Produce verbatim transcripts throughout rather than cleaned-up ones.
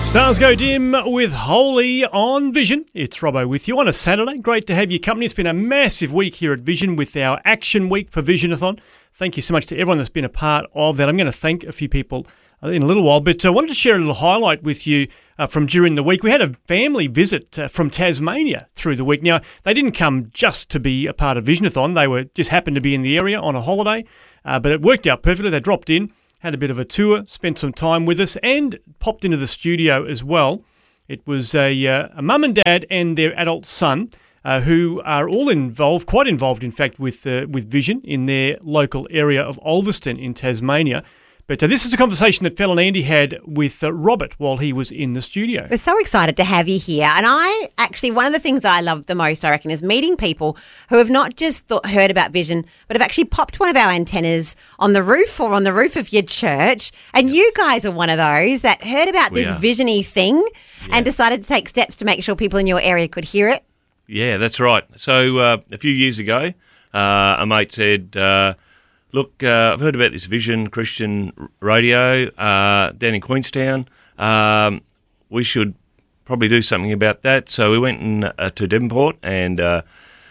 Stars go dim with Holy on Vision. It's Robbo with you on a Saturday. Great to have your company. It's been a massive week here at Vision with our Action Week for Visionathon. Thank you so much to everyone that's been a part of that. I'm going to thank a few people in a little while, but I uh, wanted to share a little highlight with you uh, from during the week. We had a family visit uh, from Tasmania through the week. Now, they didn't come just to be a part of Visionathon. They were just happened to be in the area on a holiday, uh, but it worked out perfectly. They dropped in, had a bit of a tour, spent some time with us, and popped into the studio as well. It was a, uh, a mum and dad and their adult son uh, who are all involved, quite involved, in fact, with uh, with Vision in their local area of Ulverston in Tasmania. But uh, this is a conversation that Phil and Andy had with uh, Robert while he was in the studio. We're so excited to have you here. And I actually, one of the things I love the most, I reckon, is meeting people who have not just thought, heard about Vision, but have actually popped one of our antennas on the roof or on the roof of your church. And you guys are one of those that heard about We this are. Vision-y thing Yeah. and decided to take steps to make sure people in your area could hear it. Yeah, that's right. So uh, a few years ago, uh, a mate said, uh, look, uh, I've heard about this Vision Christian radio uh, down in Queenstown. Um, we should probably do something about that. So we went in, uh, to Devonport and uh,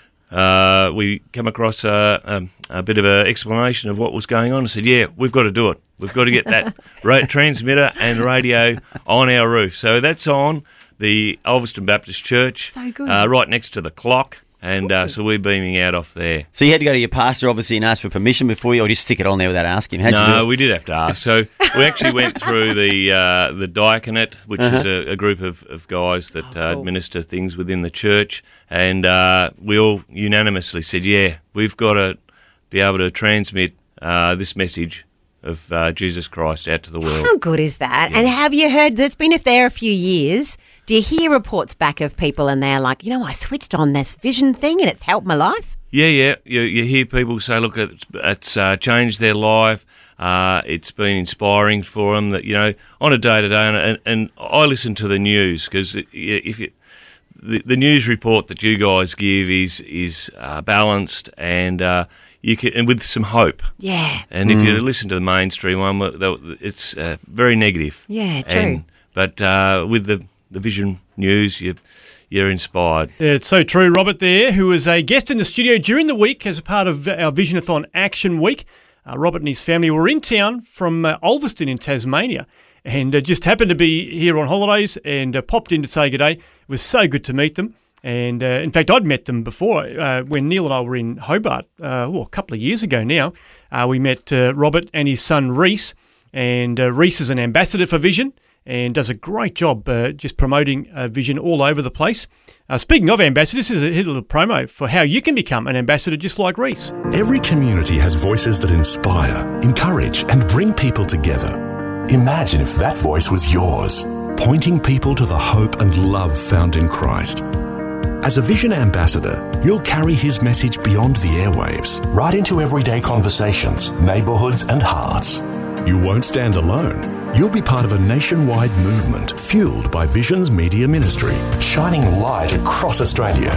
uh, we came across a, a, a bit of an explanation of what was going on. I said, yeah, we've got to do it. We've got to get that ra- transmitter and radio on our roof. So that's on the Ulverston Baptist Church, So good. uh, right next to the clock. And uh, so we're beaming out off there. So you had to go to your pastor, obviously, and ask for permission before you, or just stick it on there without asking? How'd you do No, it? we did have to ask. So we actually went through the uh, the diaconate, which Uh-huh. is a, a group of, of guys that Oh, uh, cool. administer things within the church, and uh, we all unanimously said, yeah, we've got to be able to transmit uh, this message of uh, Jesus Christ out to the world. How good is that? And have you heard, that's been if there a few years, do you hear reports back of people and they're like, you know, I switched on this Vision thing and it's helped my life? Yeah, yeah. You, you hear people say, look, it's, it's uh, changed their life. Uh, it's been inspiring for them. That you know, on a day to day, and and I listen to the news because if you, the the news report that you guys give is is uh, balanced and uh, you can and with some hope. Yeah. And if you listen to the mainstream one, it's uh, very negative. Yeah, true. And, but uh, with the the Vision News, you. You're inspired. Yeah, it's so true. Robert there, who was a guest in the studio during the week as a part of our Visionathon Action Week. Uh, Robert and his family were in town from uh, Ulverston in Tasmania and uh, just happened to be here on holidays and uh, popped in to say good day. It was so good to meet them. And uh, in fact, I'd met them before uh, when Neil and I were in Hobart uh, oh, a couple of years ago now. Uh, we met uh, Robert and his son Reese, and uh, Reese is an ambassador for Vision and does a great job uh, just promoting uh, Vision all over the place. Uh, speaking of ambassadors, this is a little promo for how you can become an ambassador just like Reese. Every community has voices that inspire, encourage, and bring people together. Imagine if that voice was yours, pointing people to the hope and love found in Christ. As a Vision ambassador, you'll carry his message beyond the airwaves, right into everyday conversations, neighbourhoods, and hearts. You won't stand alone. You'll be part of a nationwide movement fueled by Vision's media ministry, shining light across Australia.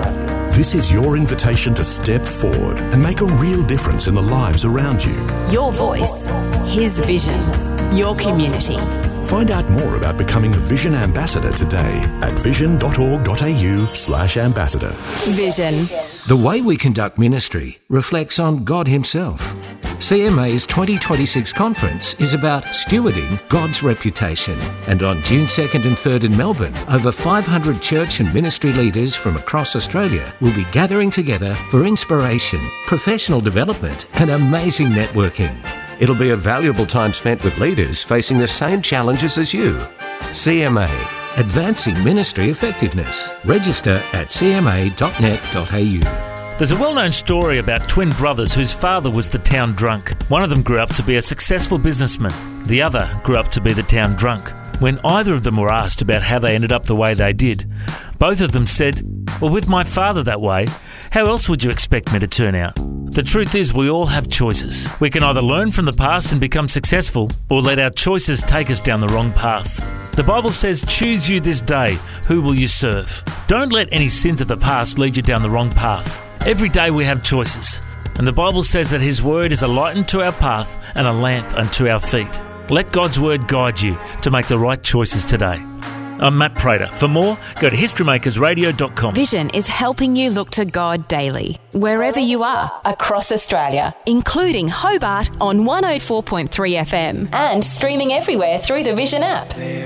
This is your invitation to step forward and make a real difference in the lives around you. Your voice, his vision, your community. Find out more about becoming a Vision ambassador today at vision.org.au slash ambassador. Vision. The way we conduct ministry reflects on God Himself. C M A's twenty twenty-six conference is about stewarding God's reputation. And on June second and third in Melbourne, over five hundred church and ministry leaders from across Australia will be gathering together for inspiration, professional development, and amazing networking. It'll be a valuable time spent with leaders facing the same challenges as you. C M A, Advancing Ministry Effectiveness. Register at c m a dot net dot a u. There's a well-known story about twin brothers whose father was the town drunk. One of them grew up to be a successful businessman. The other grew up to be the town drunk. When either of them were asked about how they ended up the way they did, both of them said, well, with my father that way, how else would you expect me to turn out? The truth is we all have choices. We can either learn from the past and become successful, or let our choices take us down the wrong path. The Bible says, choose you this day, who will you serve? Don't let any sins of the past lead you down the wrong path. Every day we have choices, and the Bible says that His word is a light unto our path and a lamp unto our feet. Let God's Word guide you to make the right choices today. I'm Matt Prater. For more, go to history makers radio dot com. Vision is helping you look to God daily, wherever you are, across Australia, including Hobart on one oh four point three F M and streaming everywhere through the Vision app.